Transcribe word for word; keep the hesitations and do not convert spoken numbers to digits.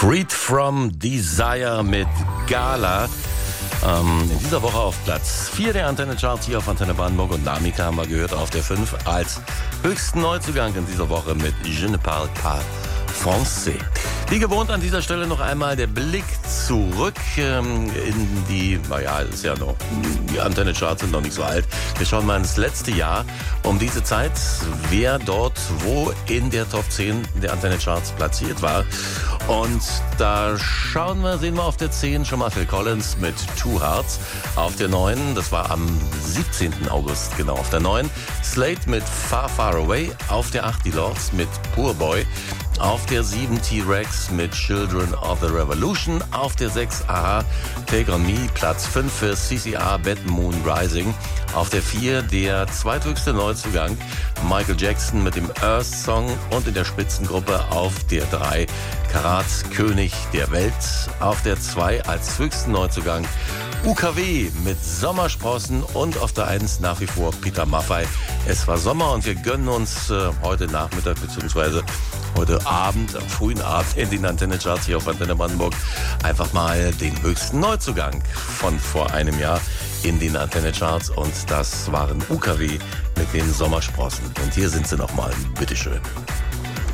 Freed from Desire mit Gala. Ähm, in dieser Woche auf Platz vier der Antenne Charts hier auf Antenne Brandenburg, und Namika haben wir gehört auf der fünf als höchsten Neuzugang in dieser Woche mit Je ne parle pas français. Wie gewohnt an dieser Stelle noch einmal der Blick zurück ähm, in die, naja, ist ja noch, die Antenne Charts sind noch nicht so alt. Wir schauen mal ins letzte Jahr um diese Zeit, wer dort wo in der Top zehn der Antenne Charts platziert war. Und da schauen wir, sehen wir auf der zehn schon mal Phil Collins mit Two Hearts. Auf der neun, das war am siebzehnten August, genau auf der neun, Slade mit Far Far Away. Auf der acht die Lords mit Poor Boy. Auf der sieben T-Rex mit Children of the Revolution. Auf der sechs Aha, Take On Me. Platz fünf für C C R, Bad Moon Rising. Auf der vier der zweithöchste Neuzugang, Michael Jackson mit dem Earth Song. Und in der Spitzengruppe auf der drei, Karat, König der Welt. Auf der zwei als höchsten Neuzugang, U K W mit Sommersprossen. Und auf der eins nach wie vor Peter Maffay. Es war Sommer und wir gönnen uns äh, heute Nachmittag bzw. heute Abend, am frühen Abend in den Antenne Charts hier auf Antenne Brandenburg einfach mal den höchsten Neuzugang von vor einem Jahr in den Antenne Charts, und das waren U K W mit den Sommersprossen. Und hier sind sie nochmal. Bitteschön.